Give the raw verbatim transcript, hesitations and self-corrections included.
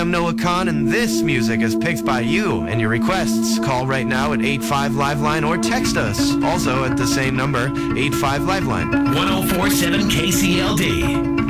I'm Noah Khan, and this music is picked by you and your requests. Call right now at eight five Liveline or text us, also at the same number, eight five Liveline. one oh four point seven K C L D.